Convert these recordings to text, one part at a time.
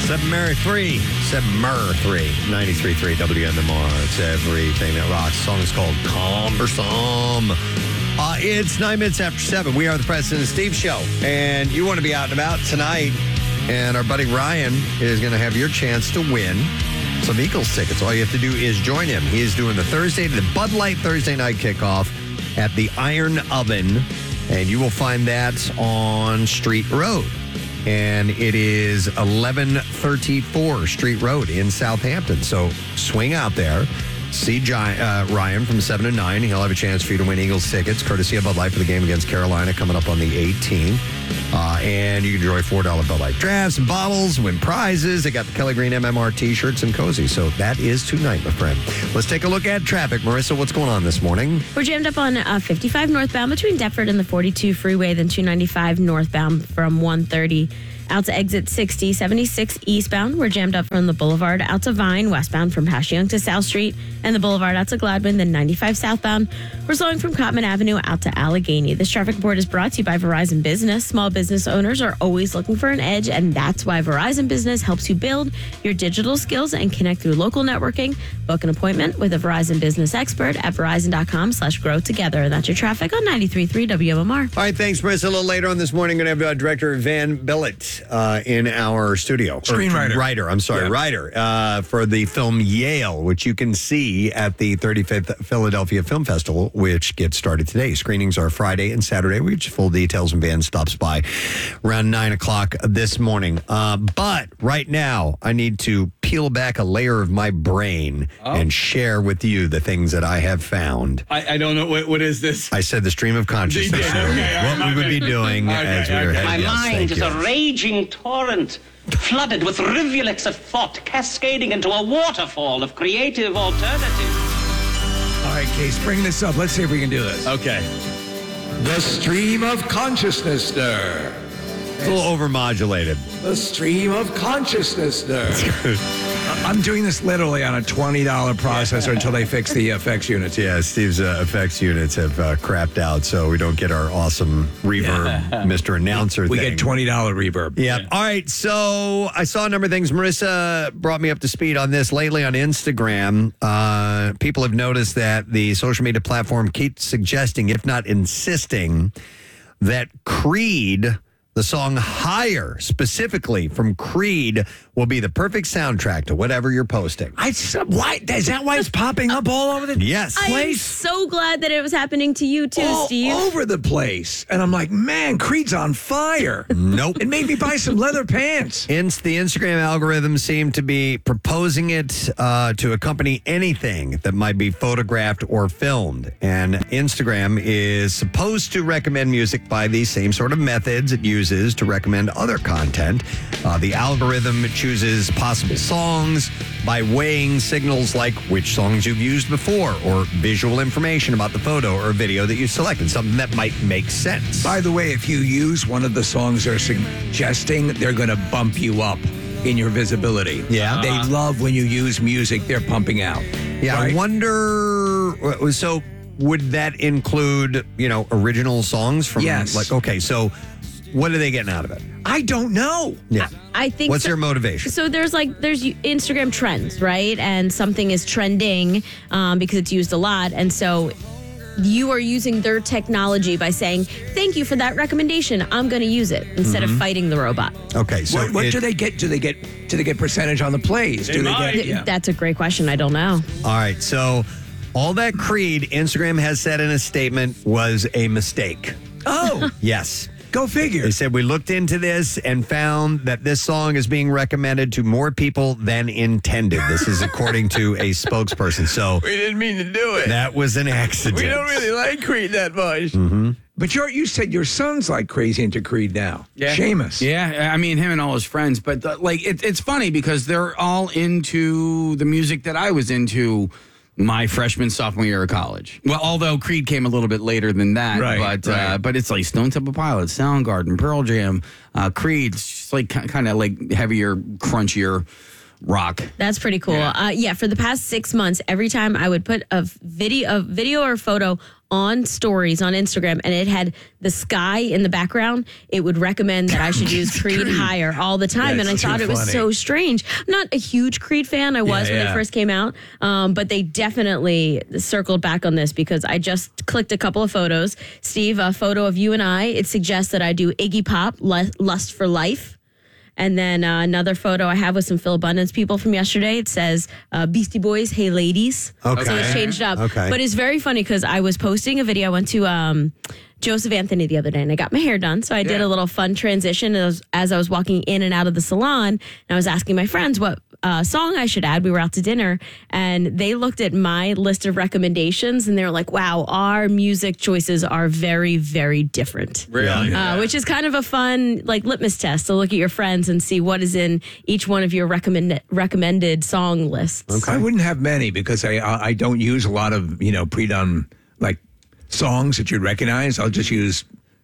Submer 3, 93.3 WMMR. It's everything that rocks. The song is called Cumbersome. It's 9 minutes after 7. We are the President and Steve Show. And you want to be out and about tonight. And our buddy Ryan is going to have your chance to win some Eagles tickets. All you have to do is join him. He is doing the Bud Light Thursday night kickoff at the Iron Oven. And you will find that on Street Road. And it is 1134 Street Road in Southampton. So swing out there. See Ryan from 7 to 9. He'll have a chance for you to win Eagles tickets, courtesy of Bud Light for the game against Carolina coming up on the 18th. And you can enjoy $4 Bud Light drafts and bottles, win prizes. They got the Kelly Green MMR t-shirts and cozy. So that is tonight, my friend. Let's take a look at traffic. Marissa, what's going on this morning? We're jammed up on 55 northbound between Deptford and the 42 freeway, then 295 northbound from 130 out to exit 60, 76 eastbound. We're jammed up from the Boulevard out to Vine, westbound from Passyunk to South Street, and the Boulevard out to Gladwin, then 95 southbound. We're slowing from Cotman Avenue out to Allegheny. This traffic report is brought to you by Verizon Business. Small business owners are always looking for an edge, and that's why Verizon Business helps you build your digital skills and connect through local networking. Book an appointment with a Verizon Business expert at verizon.com/grow together. And that's your traffic on 93.3 WMMR. All right, thanks, Marissa. A little later on this morning, going to have director Van Billett in our studio. Screenwriter. Writer for the film Yale, which you can see at the 35th Philadelphia Film Festival, which gets started today. Screenings are Friday and Saturday. We get full details when Van stops by around 9 o'clock this morning. But right now, I need to peel back a layer of my brain and share with you the things that I have found. I don't know. What is this? I said the stream of consciousness. What we would be doing as we were heading. My mind is a raging torrent, flooded with rivulets of thought, cascading into a waterfall of creative alternatives. All right, Case, bring this up. Let's see if we can do this. Okay. The stream of consciousness, stir. It's a little overmodulated. The stream of consciousness, stir. I'm doing this literally on a $20 processor until they fix the effects units. Yeah, Steve's effects units have crapped out, so we don't get our awesome reverb, Mr. Announcer We thing. get $20 reverb. Yeah. All right. So I saw a number of things. Marissa brought me up to speed on this lately on Instagram. People have noticed that the social media platform keeps suggesting, if not insisting, that Creed, the song Higher, specifically from Creed, will be the perfect soundtrack to whatever you're posting. Why is that why it's popping up all over the Yes. I am place? so glad that it was happening to you too, All Steve. over the place. And I'm like, man, Creed's on fire. Nope. It made me buy some leather pants. The Instagram algorithms seem to be proposing it to accompany anything that might be photographed or filmed. And Instagram is supposed to recommend music by the same sort of methods it uses to recommend other content. The algorithm chooses possible songs by weighing signals like which songs you've used before or visual information about the photo or video that you selected, something that might make sense. By the way, if you use one of the songs they're suggesting, they're going to bump you up in your visibility. Yeah. They love when you use music they're pumping out. Yeah, right? I wonder. So, would that include, original songs from? Yes. Okay, so what are they getting out of it? I don't know. Yeah. I think What's so. their motivation? So there's Instagram trends, right? And something is trending because it's used a lot. And so you are using their technology by saying, thank you for that recommendation. I'm going to use it instead of fighting the robot. Okay, so What do they get? Do they get percentage on the plays? That's a great question. I don't know. All right, so all that Creed, Instagram has said in a statement, was a mistake. Oh, Yes. go figure. They said, we looked into this and found that this song is being recommended to more people than intended. This is according to a spokesperson. So We didn't mean to do it. that was an accident. We don't really like Creed that much. Mm-hmm. But you said your son's like crazy into Creed now. Yeah. Seamus. Yeah, I mean, him and all his friends. But, it's funny because they're all into the music that I was into my freshman, sophomore year of college. Well, although Creed came a little bit later than that. Right, but it's like Stone Temple Pilots, Soundgarden, Pearl Jam, Creed. It's just like kind of like heavier, crunchier rock. That's pretty cool. Yeah. For the past 6 months, every time I would put a video or photo on stories on Instagram and it had the sky in the background, it would recommend that I should use Creed higher all the time. That's and I thought it was funny. so strange. I'm not a huge Creed fan. I was when they first came out. But they definitely circled back on this because I just clicked a couple of photos. Steve, a photo of you and I, it suggests that I do Iggy Pop, Lust for Life. And then another photo I have with some Phil Abundance people from yesterday. It says Beastie Boys, Hey Ladies. Okay. So it's changed up. Okay. But it's very funny because I was posting a video. I went to Joseph Anthony the other day and I got my hair done. So I did a little fun transition as I was walking in and out of the salon. And I was asking my friends what song I should add. We were out to dinner and they looked at my list of recommendations and they were like, wow, our music choices are very, very different. Really? Which is kind of a fun like litmus test to look at your friends and see what is in each one of your recommended song lists. I wouldn't have many because I don't use a lot of, pre-done like songs that you'd recognize. I'll just use,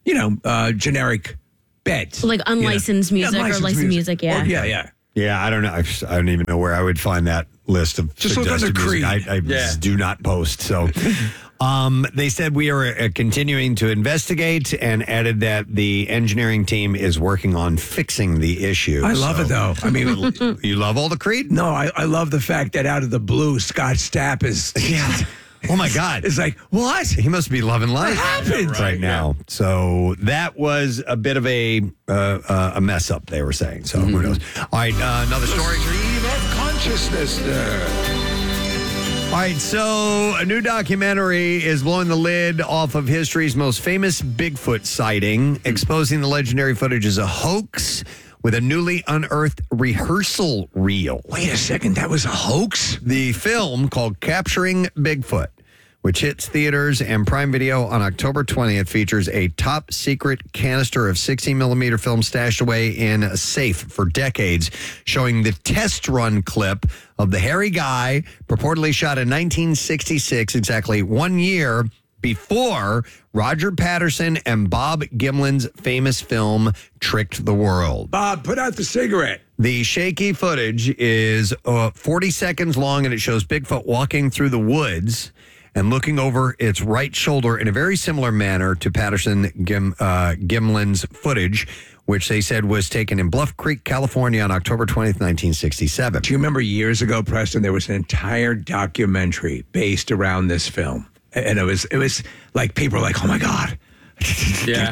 generic beds. Like unlicensed music or licensed music, yeah. Yeah. Yeah, I don't know. I don't even know where I would find that list of Just look suggested under music. Creed. I just do not post. So they said we are continuing to investigate and added that the engineering team is working on fixing the issue. I love it, though. I mean, You love all the Creed? no, I love the fact that out of the blue, Scott Stapp is... Yeah. Oh, my God. It's like, what? He must be loving life happened? right now. So that was a bit of a mess up, they were saying. So who knows? All right, another story. Stream of consciousness there. All right, so a new documentary is blowing the lid off of history's most famous Bigfoot sighting, exposing the legendary footage as a hoax with a newly unearthed rehearsal reel. Wait a second, that was a hoax? The film, called Capturing Bigfoot, which hits theaters and Prime Video on October 20th, features a top secret canister of 16mm film stashed away in a safe for decades, showing the test run clip of the hairy guy purportedly shot in 1966, exactly 1 year before Roger Patterson and Bob Gimlin's famous film Tricked the World. Bob, put out the cigarette. The shaky footage is 40 seconds long, and it shows Bigfoot walking through the woods and looking over its right shoulder in a very similar manner to Patterson Gimlin's footage, which they said was taken in Bluff Creek, California on October 20th, 1967. Do you remember years ago, Preston, there was an entire documentary based around this film? And it was like, people were like, oh my God. Yeah.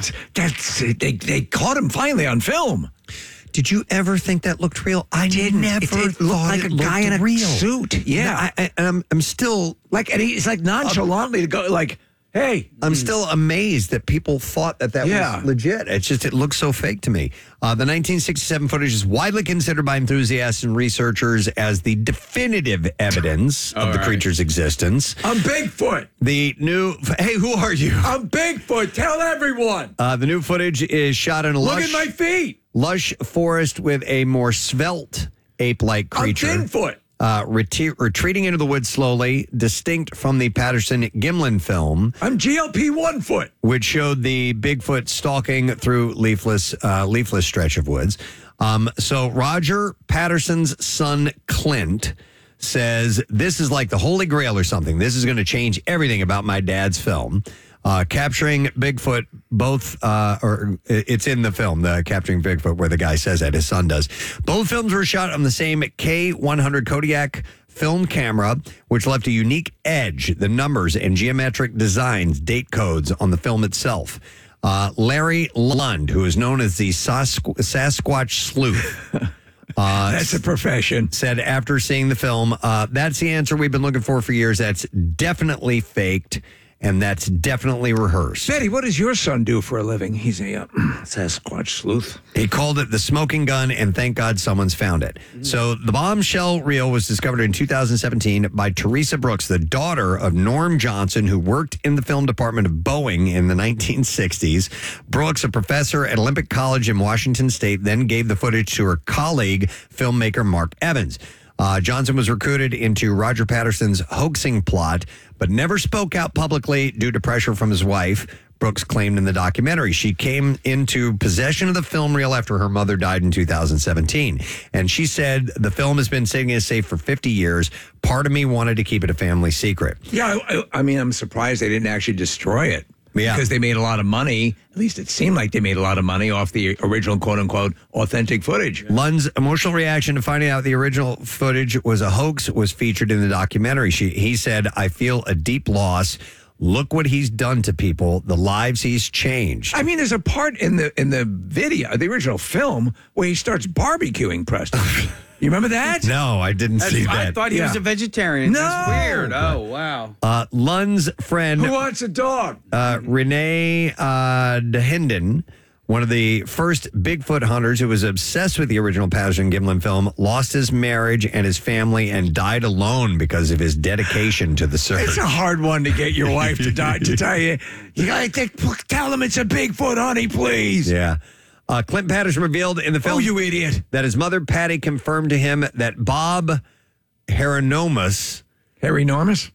They caught him finally on film. Did you ever think that looked real? I never It looked thought like it a guy in looked a real. suit. Yeah. I'm still Like, and he's like nonchalantly to go like, hey. I'm still amazed that people thought that was legit. It's just, it looks so fake to me. The 1967 footage is widely considered by enthusiasts and researchers as the definitive evidence of the creature's existence. I'm Bigfoot. The new, hey, who are you? I'm Bigfoot. Tell everyone. The new footage is shot in a Look at my feet. lush forest with a more svelte ape-like creature. I'm Thinfoot. Retreating into the woods slowly, distinct from the Patterson Gimlin film, I'm GLP-1 foot. which showed the Bigfoot stalking through leafless stretch of woods. So Roger Patterson's son, Clint, says this is like the Holy Grail or something. This is going to change everything about my dad's film. Capturing Bigfoot, it's in the film, the Capturing Bigfoot, where the guy says that, his son does. Both films were shot on the same K100 Kodiak film camera, which left a unique edge, the numbers and geometric designs, date codes on the film itself. Larry Lund, who is known as the Sasquatch Sleuth, That's a profession. said after seeing the film, that's the answer we've been looking for years. That's definitely faked, and that's definitely rehearsed. Betty, what does your son do for a living? He's a Sasquatch sleuth. He called it the smoking gun, and thank God someone's found it. So the bombshell reel was discovered in 2017 by Teresa Brooks, the daughter of Norm Johnson, who worked in the film department of Boeing in the 1960s. Brooks, a professor at Olympic College in Washington State, then gave the footage to her colleague, filmmaker Mark Evans. Johnson was recruited into Roger Patterson's hoaxing plot, but never spoke out publicly due to pressure from his wife. Brooks claimed in the documentary. She came into possession of the film reel after her mother died in 2017. And she said, the film has been sitting in a safe for 50 years. Part of me wanted to keep it a family secret. Yeah, I mean, I'm surprised they didn't actually destroy it. Yeah. Because they made a lot of money. At least it seemed like they made a lot of money off the original, quote unquote, authentic footage. Lund's emotional reaction to finding out the original footage was a hoax was featured in the documentary. He said, I feel a deep loss. Look what he's done to people, the lives he's changed. I mean, there's a part in the video, the original film, where he starts barbecuing Preston. You remember that? No, I didn't see I that. thought he was a vegetarian. No. That's weird. Oh, wow. Lund's friend, Who wants a dog? Renee DeHinden, one of the first Bigfoot hunters who was obsessed with the original Patterson-Gimlin film, lost his marriage and his family and died alone because of his dedication to the search. It's a hard one to get your wife to tell you. You gotta tell them it's a Bigfoot, honey, please. Yeah. Clint Patterson revealed in the film, Oh, you idiot. that his mother, Patty, confirmed to him that Bob Harry Normus,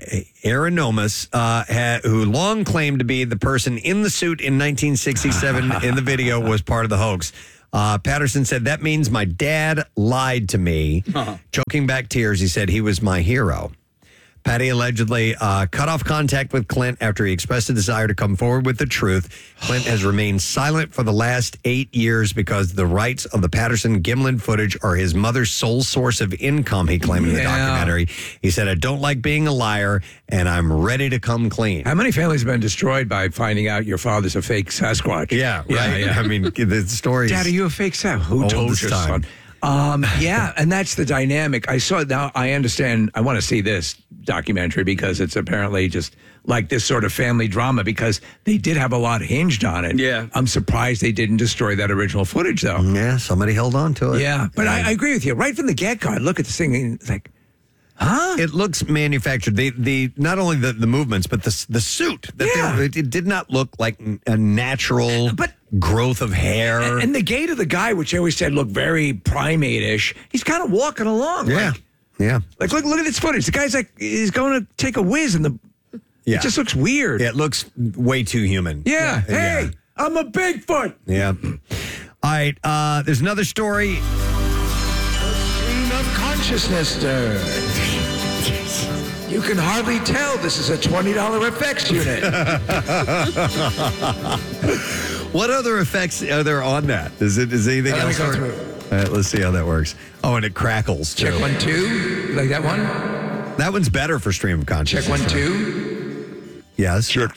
who long claimed to be the person in the suit in 1967 in the video, was part of the hoax. Patterson said, that means my dad lied to me. Choking back tears, he said he was my hero. Patty allegedly cut off contact with Clint after he expressed a desire to come forward with the truth. Clint has remained silent for the last 8 years because the rights of the Patterson-Gimlin footage are his mother's sole source of income, he claimed in the documentary. He said, I don't like being a liar, and I'm ready to come clean. How many families have been destroyed by finding out your father's a fake Sasquatch? Yeah, right. Yeah. I mean, the story. Dad, are you a fake Sasquatch? Who Old told as your time. son? Yeah, and that's the dynamic. I saw it now. I understand. I want to see this documentary because it's apparently just like this sort of family drama because they did have a lot hinged on it. Yeah. I'm surprised they didn't destroy that original footage, though. Yeah, somebody held on to it. Yeah, but I agree with you. Right from the get-go, I look at this thing and it's like, huh? It looks manufactured. The not only the movements, but the suit. It did not look like a natural growth of hair. And the gait of the guy, which I always said looked very primate-ish, he's kind of walking along. Yeah. Yeah. Like look at this footage. The guy's like, he's going to take a whiz and it just looks weird. It looks way too human. Yeah. Hey, I'm a Bigfoot. Yeah. All right. There's another story. Stream of consciousness, sir. You can hardly tell this is a $20 effects unit. What other effects are there on that? Is anything Let me else? go through. All right, let's see how that works. Oh, and it crackles too. Check 1, 2. You like that one? That one's better for stream of consciousness. Check 1, 2. Yes. Check.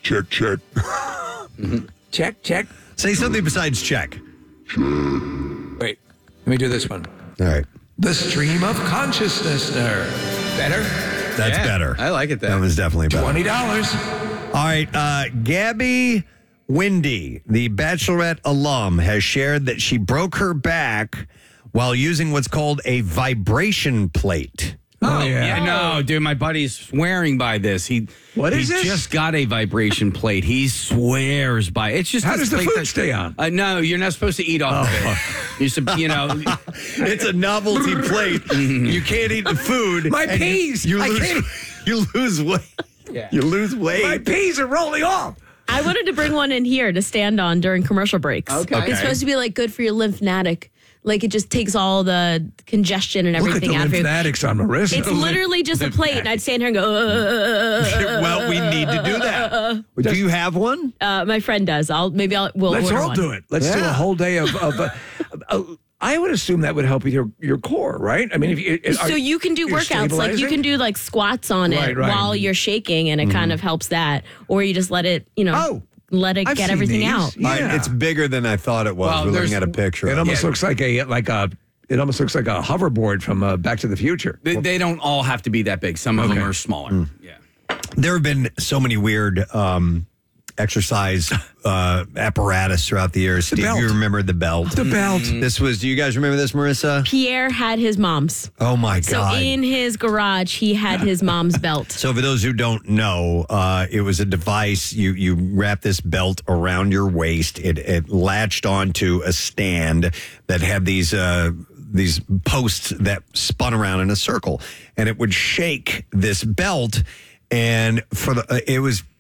Check. Say something besides check. Wait, let me do this one. All right. The stream of consciousness, sir. Better? That's Yeah, better. I like it That then. was definitely better. $20. All right. Gabby Windy, the Bachelorette alum, has shared that she broke her back while using what's called a vibration plate. Oh, yeah. No, dude, my buddy's swearing by this. What is he this? just got a vibration plate. He swears by it. It's just How this does the plate food that- stay on? No, you're not supposed to eat off of it. You're It's a novelty plate. You can't eat the food. My and peas. You I lose, can't- you lose weight. Yeah. You lose weight. My peas are rolling off. I wanted to bring one in here to stand on during commercial breaks. Okay. It's supposed to be like good for your lymphatic. Like it just takes all the congestion and Look at everything the out of you. lymphatics on Marissa. It's literally just a plate, and I'd stand here and go. Well, we need to do that. Do you have one? My friend does. We'll Let's order all one. do it. Let's do a whole day of I would assume that would help with your core, right? I mean, if you, So you can do you're workouts, like you stabilizing? can do like squats on it Right. while you're shaking, and it kind of helps that. Or you just let it, let it I've get seen everything these. out. Yeah. It's bigger than I thought it was. Well, We're looking there's- at a picture. It of almost looks like a hoverboard from Back to the Future. They don't all have to be that big. Some of them are smaller. Yeah. There have been so many weird exercise apparatus throughout the years. Steve, belt. you remember the belt? The belt. This was. Do you guys remember this, Marissa? Pierre had his mom's. Oh my So God! in his garage, he had his mom's belt. So for those who don't know, it was a device. You wrap this belt around your waist. It latched onto a stand that had these posts that spun around in a circle, and it would shake this belt. And it was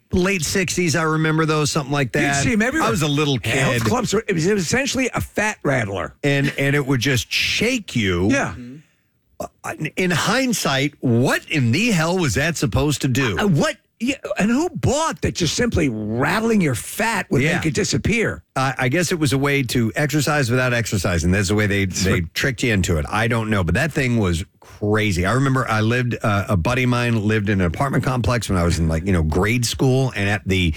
late 60s, I remember those, something like that. You'd see 'em everywhere. I was a little kid. Health clubs, it was essentially a fat rattler. And it would just shake you. Yeah. In hindsight, what in the hell was that supposed to do? What? Yeah, and who bought that just simply rattling your fat would make it disappear? I guess it was a way to exercise without exercising. That's the way they tricked you into it. I don't know, but that thing was crazy. I remember I lived, a buddy of mine lived in an apartment complex when I was in grade school, and at the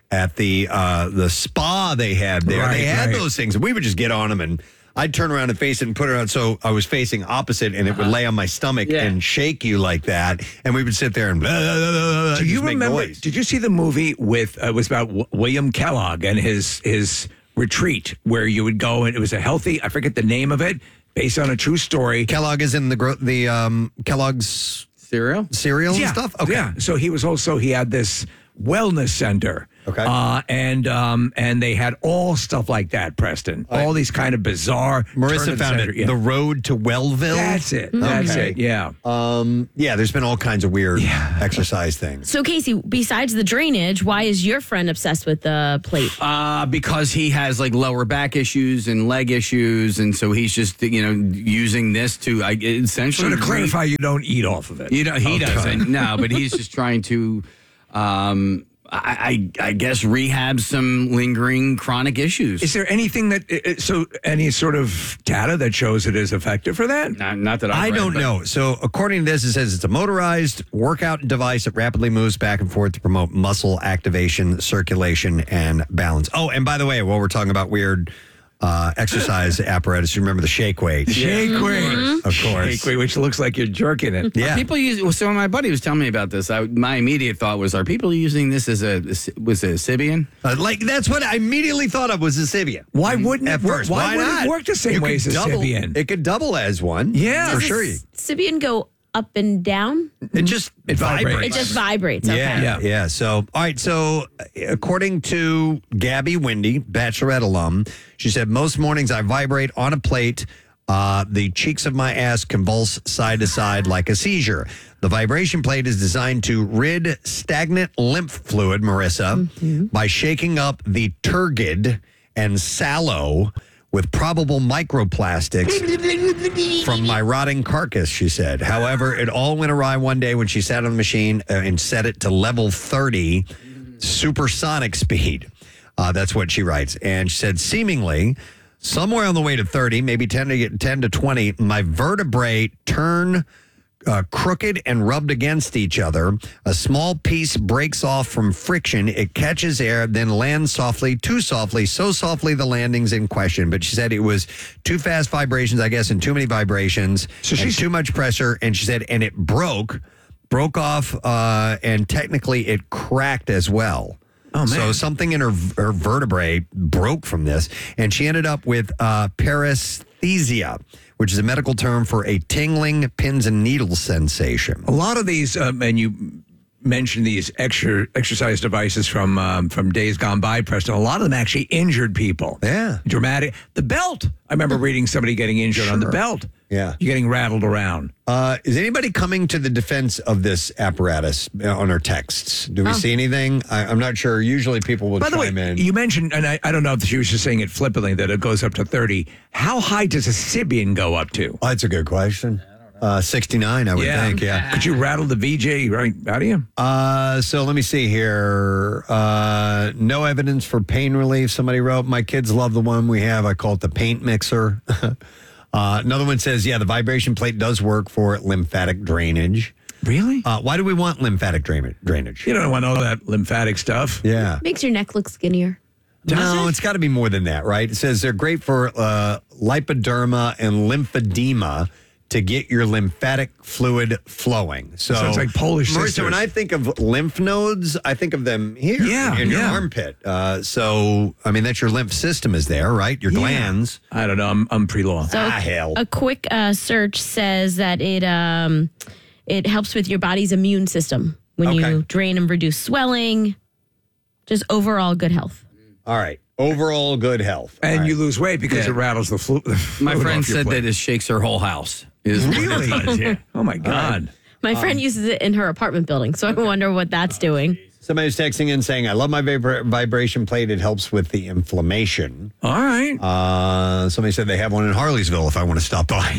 spa they had there, they had those things, and we would just get on them, and I'd turn around and face it and put it on so I was facing opposite, and it would lay on my stomach and shake you like that, and we would sit there and blah, blah, blah, blah, Do you remember? Noise. Did you see the movie with it was about William Kellogg and his retreat where you would go and it was a healthy, I forget the name of it, based on a true story. Kellogg is in the Kellogg's cereal and stuff. Okay, Yeah. So he had this wellness center. Okay. And they had all stuff like that, Preston. All these kind of bizarre. Marissa found it. Yeah. The Road to Wellville. That's it. That's it. Yeah. There's been all kinds of weird exercise things. So, Casey, besides the drainage, why is your friend obsessed with the plate? Because he has lower back issues and leg issues, and so he's just using this to essentially. So to clarify, you don't eat off of it. He doesn't. No, but he's just trying to. I guess rehab some lingering chronic issues. Is there anything any sort of data that shows it is effective for that? Not that I don't know. So according to this, it says it's a motorized workout device that rapidly moves back and forth to promote muscle activation, circulation, and balance. Oh, and by the way, while we're talking about weird exercise apparatus, you remember the shake weight? Shake weight. Of course. Shake weight, which looks like you're jerking it. Yeah. People use. So my buddy was telling me about this. My immediate thought was, are people using this was it a Sybian? That's what I immediately thought of was a Sybian. Why wouldn't At it work? first. Why would not? it work the same way as a Sybian? It could double as one. Yeah. For Does sure. Sybian go up and down? It just vibrates. It just vibrates. Okay. Yeah. So, all right. So, according to Gabby Windy, Bachelorette alum, she said, most mornings I vibrate on a plate. The cheeks of my ass convulse side to side like a seizure. The vibration plate is designed to rid stagnant lymph fluid, Marissa, by shaking up the turgid and sallow with probable microplastics from my rotting carcass, she said. However, it all went awry one day when she sat on the machine and set it to level 30 supersonic speed. That's what she writes. And she said, seemingly, somewhere on the way to 30, maybe 10 to 20, my vertebrae turn crooked and rubbed against each other. A small piece breaks off from friction. It catches air, then lands softly, too softly, so softly the landing's in question. But she said it was too fast vibrations, I guess, and too many vibrations, so she's too much pressure. And she said, and it broke off, and technically it cracked as well. Oh, man. So something in her vertebrae broke from this, and she ended up with paresthesia, which is a medical term for a tingling pins and needles sensation. A lot of these, and you mentioned these exercise devices from days gone by, Preston. A lot of them actually injured people. Yeah. Dramatic. The belt. I remember reading somebody getting injured on the belt. Yeah. You're getting rattled around. Is anybody coming to the defense of this apparatus on our texts? Do we see anything? I'm not sure. Usually people will By the way, chime in. you mentioned, and I don't know if she was just saying it flippantly, that it goes up to 30. How high does a Sybian go up to? Oh, that's a good question. 69, I would think, yeah. Could you rattle the VJ right out of you? So let me see here. No evidence for pain relief. Somebody wrote, my kids love the one we have. I call it the paint mixer. Another one says, the vibration plate does work for lymphatic drainage. Really? Why do we want lymphatic drainage? You don't want all that lymphatic stuff. Yeah. Makes your neck look skinnier. No, it's got to be more than that, right? It says they're great for lipoderma and lymphedema to get your lymphatic fluid flowing. So sounds like Polish Marissa, sisters. when I think of lymph nodes, I think of them here in your armpit. So, I mean, that's your lymph system is there, right? Your glands. I don't know. I'm pre-law. So hell. A quick search says that it helps with your body's immune system when you drain and reduce swelling, just overall good health. All right. Overall good health. And All you right. lose weight because it rattles the fluid. My friend said that it shakes her whole house. Really? Oh, my God. My friend uses it in her apartment building, so I wonder what that's doing. Somebody's texting in saying, I love my vibration plate. It helps with the inflammation. All right. Somebody said they have one in Harleysville if I want to stop by.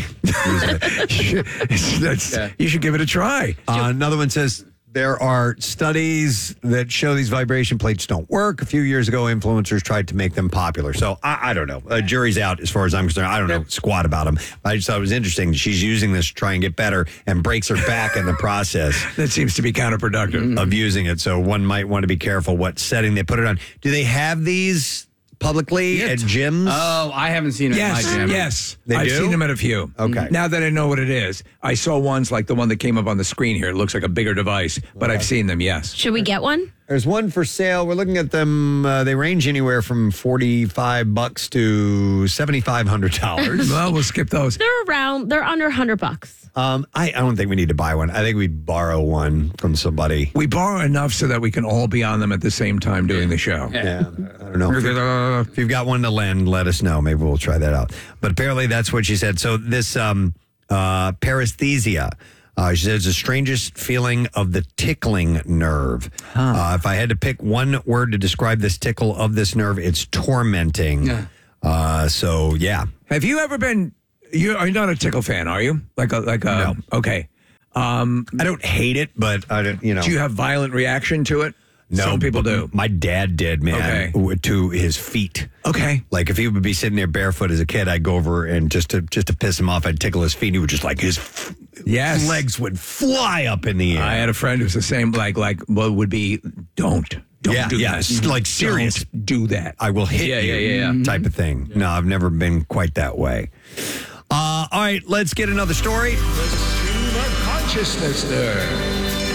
You should give it a try. Another one says, there are studies that show these vibration plates don't work. A few years ago, influencers tried to make them popular. So I don't know. Jury's out as far as I'm concerned. I don't know squat about them. I just thought it was interesting. She's using this to try and get better and breaks her back in the process. That seems to be counterproductive. Of using it. So one might want to be careful what setting they put it on. Do they have these publicly at gyms? Oh, I haven't seen it in my gym. Yes. They I've do? seen them at a few. Okay. Now that I know what it is, I saw ones like the one that came up on the screen here. It looks like a bigger device, but I've seen them, yes. Should we get one? There's one for sale. We're looking at them. They range anywhere from $45 to $7,500. Well, we'll skip those. They're under $100. I don't think we need to buy one. I think we borrow one from somebody. We borrow enough so that we can all be on them at the same time doing the show. Yeah, I don't know. If you've got one to lend, let us know. Maybe we'll try that out. But apparently that's what she said. So this paresthesia, she says, the strangest feeling of the tickling nerve. If I had to pick one word to describe this tickle of this nerve, it's tormenting. So, yeah. Have you ever been... You're not a tickle fan, are you? No. Okay. I don't hate it, but I don't, Do you have violent reaction to it? No, Some people do. My dad did, man, to his feet. Okay. Like if he would be sitting there barefoot as a kid, I'd go over and just to piss him off, I'd tickle his feet. He would just like his legs would fly up in the air. I had a friend who's the same. Would be don't do that. Like serious. Don't do that. I will hit you. Type of thing. No, I've never been quite that way. All right, let's get another story. Stream of consciousness there.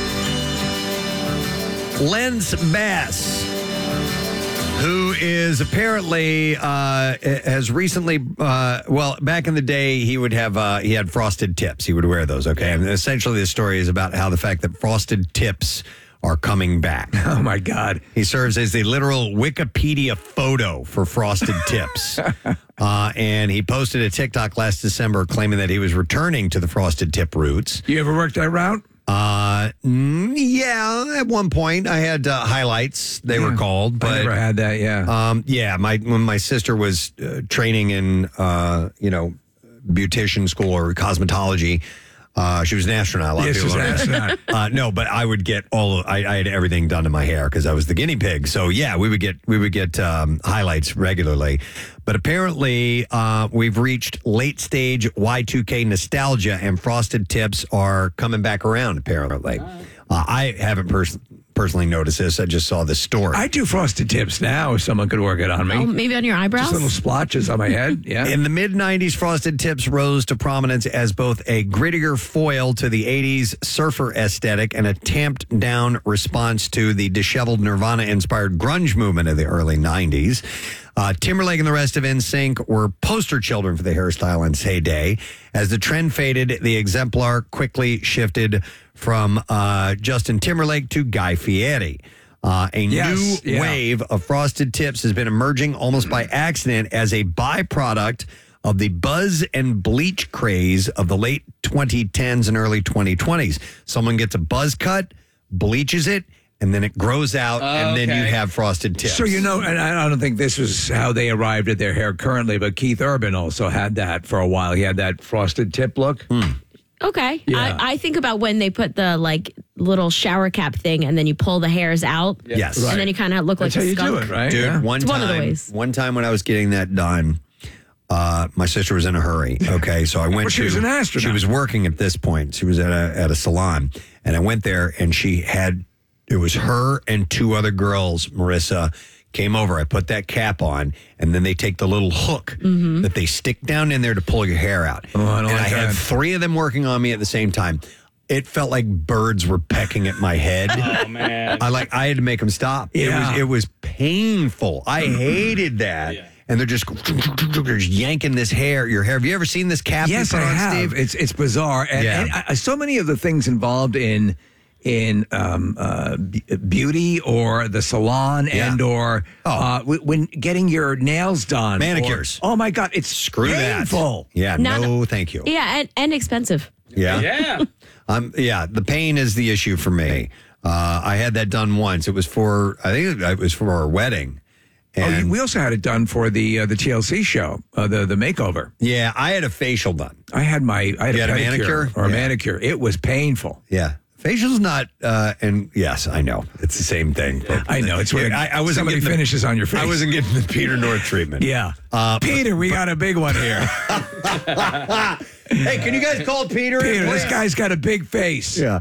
Lens Bass, who is apparently has recently, back in the day, he would have he had frosted tips. He would wear those. Okay, and essentially the story is about how the fact that frosted tips are coming back. Oh my God! He serves as the literal Wikipedia photo for frosted tips, and he posted a TikTok last December claiming that he was returning to the frosted tip roots. You ever worked that route? Yeah, at one point I had highlights, they were called, but I never had that. Yeah. When my sister was training in beautician school or cosmetology, she was an astronaut. A lot of people she was an don't know. astronaut. No, but I would get I had everything done to my hair because I was the guinea pig. So yeah, we would get highlights regularly. But apparently, we've reached late stage Y2K nostalgia, and frosted tips are coming back around. Apparently, I haven't personally noticed this. I just saw this story. I do frosted tips now. If someone could work it on me, Maybe on your eyebrows. just little splotches on my head. Yeah. In the mid-'90s, frosted tips rose to prominence as both a grittier foil to the '80s surfer aesthetic and a tamped-down response to the disheveled Nirvana-inspired grunge movement of the early '90s. Timberlake and the rest of NSYNC were poster children for the hairstyle in its heyday. As the trend faded, the exemplar quickly shifted from Justin Timberlake to Guy Fieri. New wave of frosted tips has been emerging almost by accident as a byproduct of the buzz and bleach craze of the late 2010s and early 2020s. Someone gets a buzz cut, bleaches it, and then it grows out, and then you have frosted tips. So, and I don't think this was how they arrived at their hair currently, but Keith Urban also had that for a while. He had that frosted tip look. Okay. Yeah. I think about when they put the little shower cap thing and then you pull the hairs out. Yes. And then you kind of look That's like how a you skunk. do it, right? Dude, Yeah. It's one of the ways. One time when I was getting that done, my sister was in a hurry. Okay, so I went. Well, she was an astronaut. She was working at this point. She was at a salon, and I went there, and it was her and two other girls. Marissa came over. I put that cap on, and then they take the little hook that they stick down in there to pull your hair out. Oh, I don't and like I had that. three of them working on me at the same time. It felt like birds were pecking at my head. Oh man! I had to make them stop. Yeah. It was painful. I hated that. Yeah. And they're just yanking your hair. Have you ever seen this cap? Yes, you put I on, have. Steve? It's bizarre, and so many of the things involved in beauty or the salon or when getting your nails done, Manicures. Oh my God, it's painful. That. Yeah, no, thank you. Yeah, and expensive. Yeah. Yeah. The pain is the issue for me. I had that done once. It was for our wedding. And we also had it done for the TLC show, the makeover. yeah, I had a facial done. I had a had a pedicure manicure? or a Yeah. manicure. It was painful. Yeah. Facial's not, and yes, I know. It's the same thing. I know. It's when I wasn't somebody getting finishes on your face. I wasn't getting the Peter North treatment. Yeah. Peter, we got a big one here. Hey, can you guys call Peter? Peter, this please? guy's got a big face. Yeah.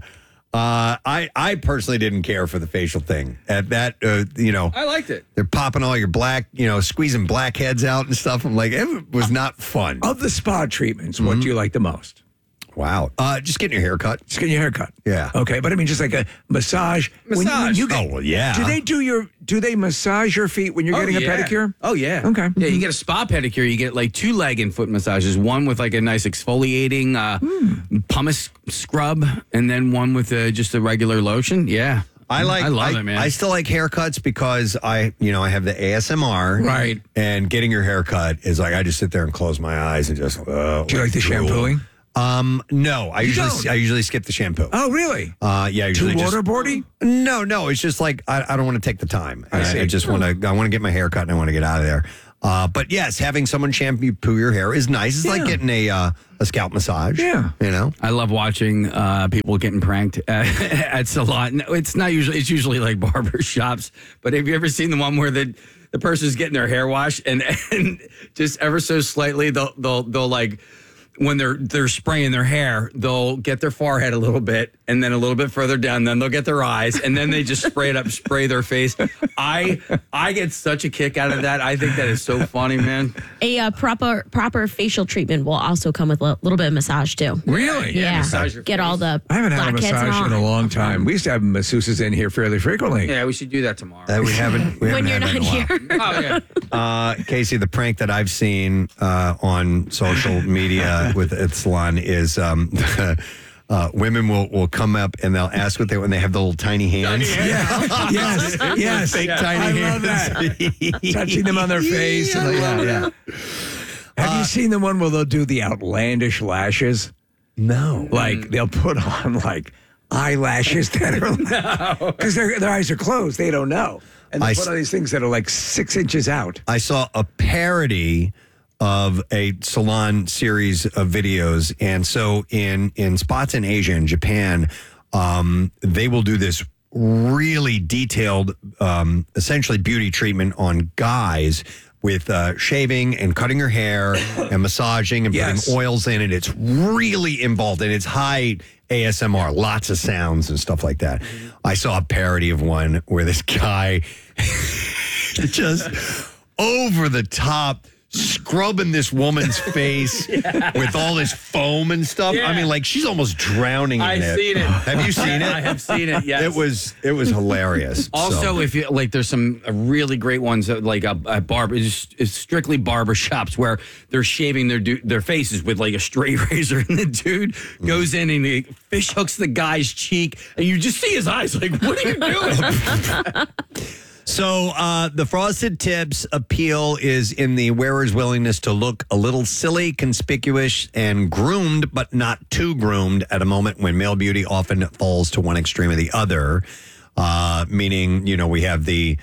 I personally didn't care for the facial thing. At that, I liked it. they're popping all your black, squeezing blackheads out and stuff. I'm like, it was not fun. Of the spa treatments, what do you like the most? Wow. Just getting your hair cut. Just getting your hair cut. Yeah. Okay, but I mean, just like a massage. Massage. Oh, well, yeah. Do they massage your feet when you're getting a pedicure? Oh, yeah. Okay. Yeah, you get a spa pedicure. You get like 2 leg and foot massages. One with like a nice exfoliating pumice scrub, and then one with just a regular lotion. Yeah. I love it, man. I still like haircuts because I have the ASMR. Right. And getting your hair cut is like, I just sit there and close my eyes and just, Do you like the drool. shampooing? No, I don't? usually skip the shampoo. Oh, really? Yeah, usually Too just waterboardy? No, it's just like I don't want to take the time. I see. I just want to get my hair cut and I want to get out of there. But yes, having someone shampoo your hair is nice. It's like getting a scalp massage. Yeah. I love watching people getting pranked at salon. No, it's usually like barber shops. But have you ever seen the one where the person's getting their hair washed and just ever so slightly they'll like, when they're spraying their hair, they'll get their forehead a little bit and then a little bit further down, then they'll get their eyes and then they just spray their face. I get such a kick out of that. I think that is so funny, man. A proper facial treatment will also come with a little bit of massage too. Really? Yeah. massage your Get all the I haven't had a blackheads and massage in all. a long time. We used to have masseuses in here fairly frequently. Yeah, we should do that tomorrow. we haven't. We When haven't you're had that not in a while. here. Oh, yeah. Casey, the prank that I've seen on social media with at salon is women will come up and they'll ask when they have the little tiny hands. Yes. Fake tiny I hands. love that. Touching them on their face. Yeah, I love Have you seen the one where they'll do the outlandish lashes? No. Like they'll put on like eyelashes that are because their eyes are closed. They don't know. And they put on these things that are like 6 inches out. I saw a parody of a salon series of videos. And so in spots in Asia and Japan, they will do this really detailed, essentially beauty treatment on guys with shaving and cutting your hair and massaging and putting oils in it. It's really involved and it's high ASMR, lots of sounds and stuff like that. I saw a parody of one where this guy just over the top scrubbing this woman's face with all this foam and stuff. Yeah. I mean, like she's almost drowning in it. I've seen it. Have you seen it? I have seen it, yes. It was hilarious. Also, So- if you like, there's some really great ones like a barber. It's strictly barber shops where they're shaving their faces with like a straight razor, and the dude goes in and he fish hooks the guy's cheek, and you just see his eyes. Like, what are you doing? So the Frosted Tips appeal is in the wearer's willingness to look a little silly, conspicuous, and groomed, but not too groomed at a moment when male beauty often falls to one extreme or the other. Meaning, we have the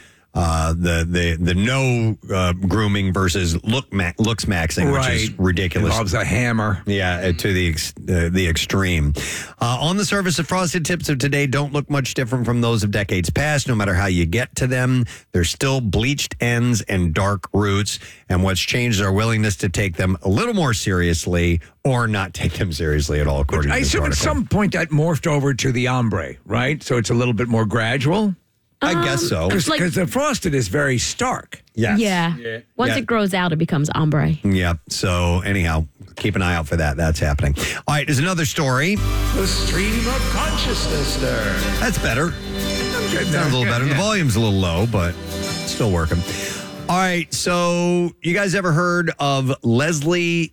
no grooming versus looks maxing, which is ridiculous. Involves a hammer. Yeah, to the extreme. On the surface, the Frosted Tips of today don't look much different from those of decades past. No matter how you get to them, they're still bleached ends and dark roots. And what's changed is our willingness to take them a little more seriously or not take them seriously at all, according to I this assume at article. some point that morphed over to the ombre, right? So it's a little bit more gradual. I guess so. Because Like- the frosted is very stark. Yes. Yeah. Once Yeah. it grows out, it becomes ombre. Yeah. So anyhow, keep an eye out for that. That's happening. All right. There's another story. The stream of consciousness there. That's better. Sounds a little better. The volume's a little low, but still working. All right. So you guys ever heard of Liesl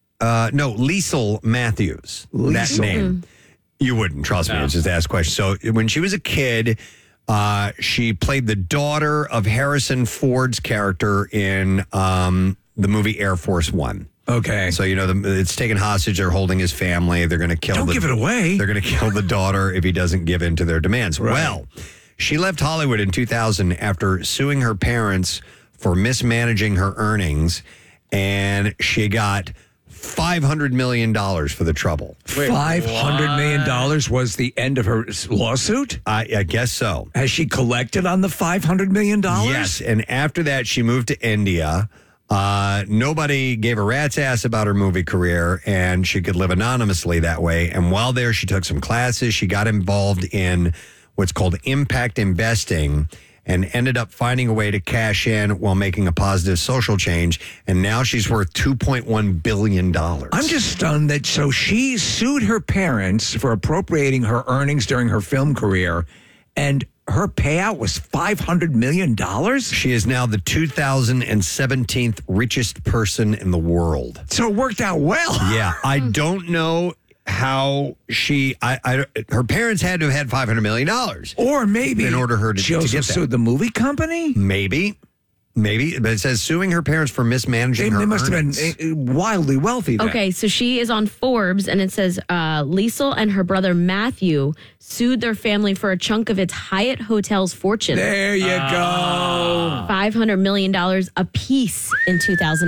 Matthews? That Liesl. name. You wouldn't, trust me. It's just ask questions. So when she was a kid, she played the daughter of Harrison Ford's character in the movie Air Force One. Okay. So, it's taken hostage. They're holding his family. They're going to kill Don't give it away. They're going to kill the daughter if he doesn't give in to their demands. Right. Well, she left Hollywood in 2000 after suing her parents for mismanaging her earnings, and she got $500 million for the trouble. $500 million was the end of her lawsuit? I guess so. Has she collected on the $500 million? Yes, and after that, she moved to India. Nobody gave a rat's ass about her movie career, and she could live anonymously that way. And while there, she took some classes. She got involved in what's called impact investing and ended up finding a way to cash in while making a positive social change. And now she's worth $2.1 billion. I'm just stunned that so she sued her parents for appropriating her earnings during her film career, and her payout was $500 million? She is now the 2017th richest person in the world. So it worked out well. Yeah, I don't know how her parents had to have had $500 million. Or maybe in order her to she also get that. sued the movie company? Maybe. But it says suing her parents for mismanaging her They must earnings. have been wildly wealthy then. Okay, so she is on Forbes, and it says Liesl and her brother Matthew sued their family for a chunk of its Hyatt Hotel's fortune. There you go. $500 million apiece in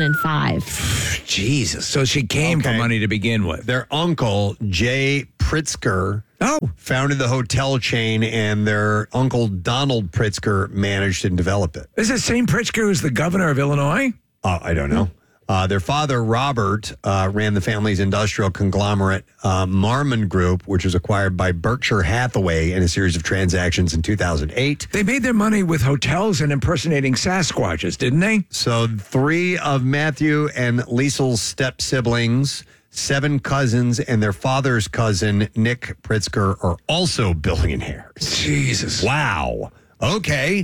2005. Jesus. So she came for Okay. money to begin with. Their uncle, Jay Pritzker, founded the hotel chain, and their uncle, Donald Pritzker, managed and developed it. Is it same Pritzker who's the governor of Illinois? I don't know. Their father, Robert, ran the family's industrial conglomerate, Marmon Group, which was acquired by Berkshire Hathaway in a series of transactions in 2008. They made their money with hotels and impersonating Sasquatches, didn't they? So 3 of Matthew and Liesl's step-siblings, 7 cousins, and their father's cousin, Nick Pritzker, are also billionaires. Jesus. Wow. Okay.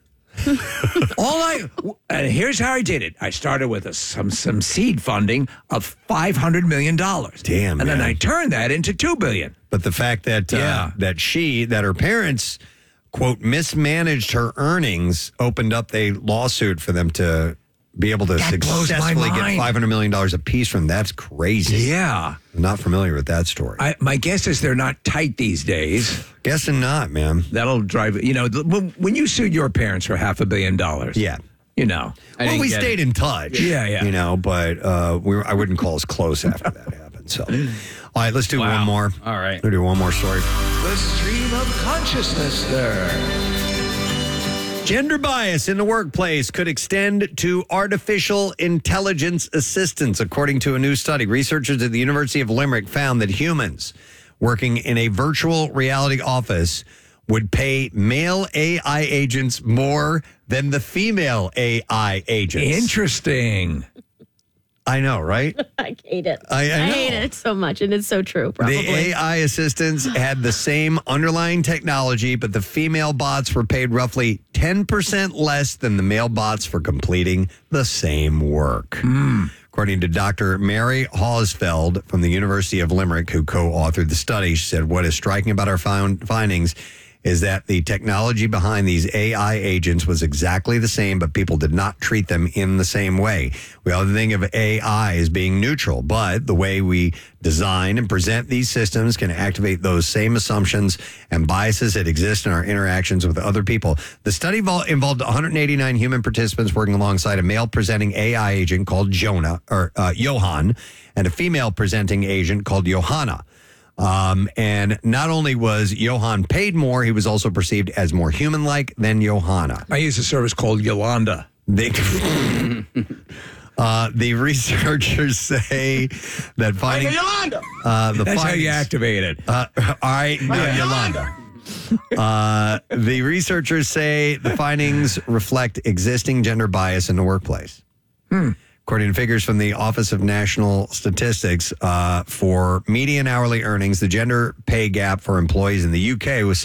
And here's how I did it. I started with some seed funding of $500 million. Damn, And then man. I turned that into $2 billion. But the fact that Yeah. that her parents, quote, mismanaged her earnings opened up a lawsuit for them to be able to That blows my successfully get mind. $500 million a piece from. That's crazy. Yeah. I'm not familiar with that story. My guess is they're not tight these days. Guessing not, man. That'll drive, when you sued your parents for $500 million. Yeah. Well, Well, we stayed in touch. Yeah. But I wouldn't call us close after that happened. So, all right, let's do one more. All right. We'll do one more story. The stream of consciousness there. Gender bias in the workplace could extend to artificial intelligence assistants. According to a new study, researchers at the University of Limerick found that humans working in a virtual reality office would pay male AI agents more than the female AI agents. Interesting. I know, right? I hate it. I know. hate it so much, and it's so true, probably. The AI assistants had the same underlying technology, but the female bots were paid roughly 10% less than the male bots for completing the same work. According to Dr. Mary Hausfeld from the University of Limerick, who co-authored the study, she said, what is striking about our findings is that the technology behind these AI agents was exactly the same, but people did not treat them in the same way. We often think of AI as being neutral, but the way we design and present these systems can activate those same assumptions and biases that exist in our interactions with other people. The study involved 189 human participants working alongside a male presenting AI agent called Johan, and a female presenting agent called Johanna. And not only was Johan paid more, he was also perceived as more human-like than Johanna. I use a service called Yolanda. The researchers say that finding Yolanda. the That's how you findings- activate it. all right, Yolanda. The researchers say the findings reflect existing gender bias in the workplace. According to figures from the Office of National Statistics, for median hourly earnings, the gender pay gap for employees in the UK was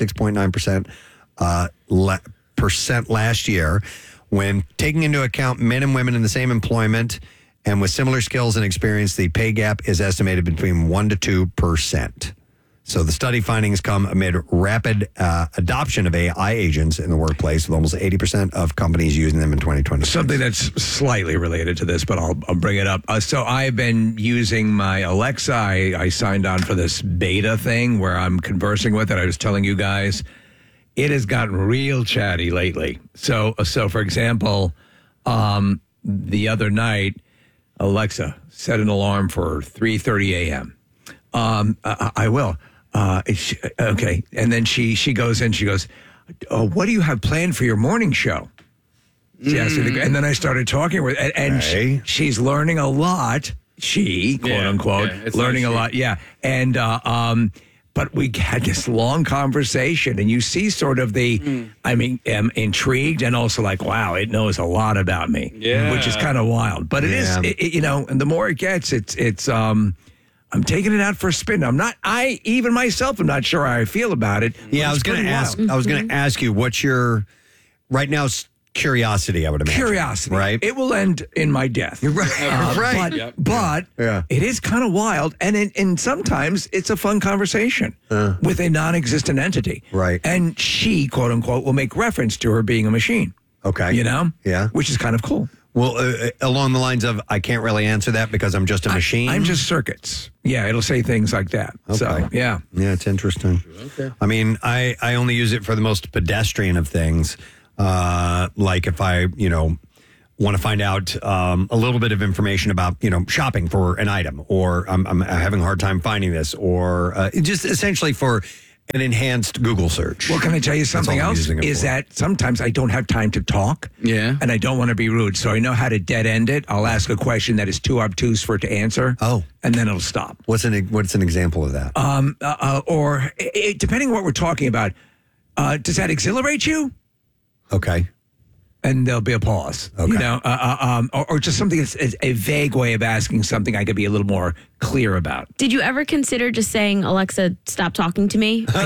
6.9% last year. When taking into account men and women in the same employment and with similar skills and experience, the pay gap is estimated between 1% to 2%. So the study findings come amid rapid adoption of AI agents in the workplace, with almost 80% of companies using them in 2020. Something that's slightly related to this, but I'll bring it up. So I've been using my Alexa. I signed on for this beta thing where I'm conversing with it. I was telling you guys, it has gotten real chatty lately. So for example, the other night, Alexa, set an alarm for 3:30 a.m. I will. Okay. And then she goes in, she goes, what do you have planned for your morning show? She asked me and then I started talking with her, and she's learning a lot. She, quote unquote, learning a lot. Yeah. And, but we had this long conversation, and you see sort of I'm intrigued and also like, wow, it knows a lot about me, which is kind of wild. But it is, and the more it gets, it's I'm taking it out for a spin. Even myself, I'm not sure how I feel about it. Yeah, I was going to ask you, what's your, right now, curiosity, I would imagine. Curiosity. Right? It will end in my death. Right. But it is kind of wild. And sometimes it's a fun conversation with a non-existent entity. Right. And she, quote unquote, will make reference to her being a machine. Okay. Yeah. Which is kind of cool. Well, along the lines of, I can't really answer that because I'm just a machine. I'm just circuits. Yeah, it'll say things like that. Okay. So, yeah. Yeah, it's interesting. Okay. I mean, I only use it for the most pedestrian of things. Like if I, want to find out a little bit of information about, shopping for an item, or I'm having a hard time finding this, or just essentially for an enhanced Google search. Well, can I tell you something else? Is that sometimes I don't have time to talk. Yeah. And I don't want to be rude. So I know how to dead end it. I'll ask a question that is too obtuse for it to answer. Oh. And then it'll stop. What's an example of that? Or depending on what we're talking about, does that exhilarate you? Okay. And there'll be a pause. Okay. Or just something that's a vague way of asking something I could be a little more clear about. Did you ever consider just saying, Alexa, stop talking to me?